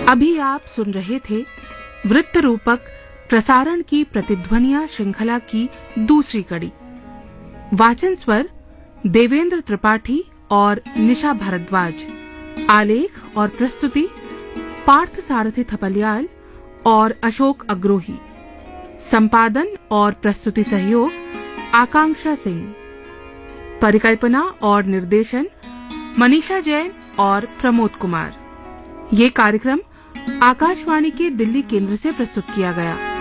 अभी आप सुन रहे थे वृत्त रूपक प्रसारण की प्रतिध्वनियां श्रृंखला की दूसरी कड़ी। वाचन स्वर देवेंद्र त्रिपाठी और निशा भारद्वाज। आलेख और प्रस्तुति पार्थ सारथी थपलियाल और अशोक अग्रोही। संपादन और प्रस्तुति सहयोग आकांक्षा सिंह। परिकल्पना और निर्देशन मनीषा जैन और प्रमोद कुमार। ये कार्यक्रम आकाशवाणी के दिल्ली केंद्र से प्रस्तुत किया गया।